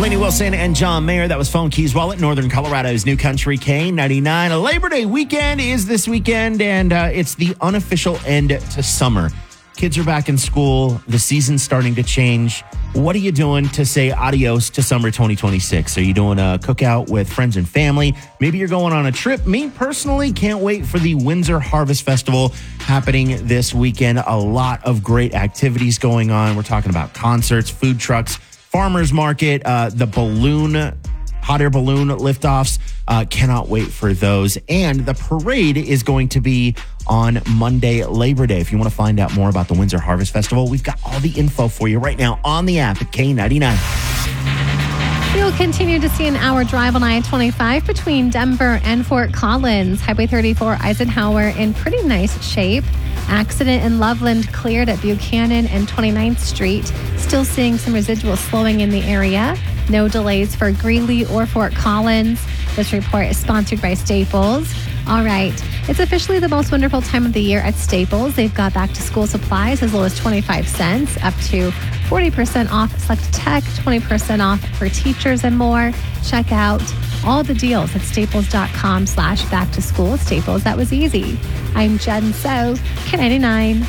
Lainey Wilson and John Mayer. That was Phone Keys Wallet, Northern Colorado's New Country K99. Labor Day weekend is this weekend, and it's the unofficial end to summer. Kids are back in school. The season's starting to change. What are you doing to say adios to summer 2026? Are you doing a cookout with friends and family? Maybe you're going on a trip. Me, personally, can't wait for the Windsor Harvest Festival happening this weekend. A lot of great activities going on. We're talking about concerts, food trucks, farmers market, the hot air balloon liftoffs. Cannot wait for those. And the parade is going to be on Monday, Labor Day. If you want to find out more about the Windsor Harvest Festival, we've got all the info for you right now on the app at K99. You'll continue to see an hour drive on I-25 between Denver and Fort Collins. Highway 34 Eisenhower in pretty nice shape. Accident in Loveland cleared at Buchanan and 29th Street. Still seeing some residual slowing in the area. No delays for Greeley or Fort Collins. This report is sponsored by Staples. All right. It's officially the most wonderful time of the year at Staples. They've got back to school supplies as low as 25 cents, up to 40% off select tech, 20% off for teachers and more. Check out all the deals at staples.com/back to school. Staples, that was easy. I'm Jen So, K99.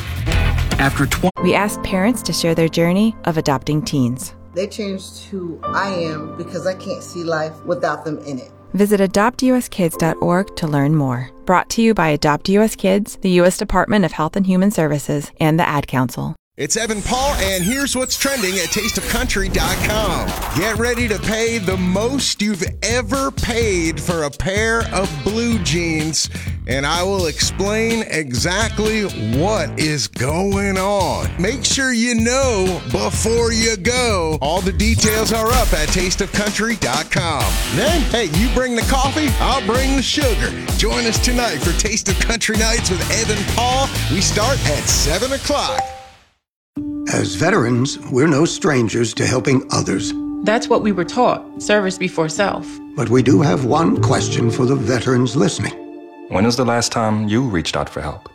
We asked parents to share their journey of adopting teens. They changed who I am because I can't see life without them in it. Visit adoptuskids.org to learn more. Brought to you by Adopt US Kids, the U.S. Department of Health and Human Services, and the Ad Council. It's Evan Paul, and here's what's trending at tasteofcountry.com. Get ready to pay the most you've ever paid for a pair of blue jeans, and I will explain exactly what is going on. Make sure you know before you go. All the details are up at tasteofcountry.com. Then, hey, you bring the coffee, I'll bring the sugar. Join us tonight for Taste of Country Nights with Evan Paul. We start at 7 o'clock. As veterans, we're no strangers to helping others. That's what we were taught, service before self. But we do have one question for the veterans listening. When was the last time you reached out for help?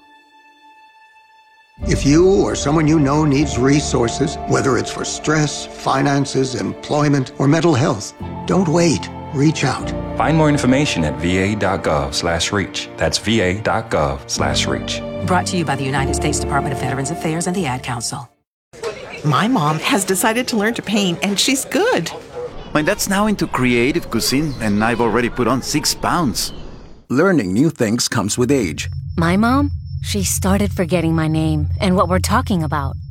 If you or someone you know needs resources, whether it's for stress, finances, employment, or mental health, don't wait. Reach out. Find more information at va.gov/reach. That's va.gov/reach. Brought to you by the United States Department of Veterans Affairs and the Ad Council. My mom has decided to learn to paint, and she's good. My dad's now into creative cuisine, and I've already put on 6 pounds. Learning new things comes with age. My mom, she started forgetting my name and what we're talking about.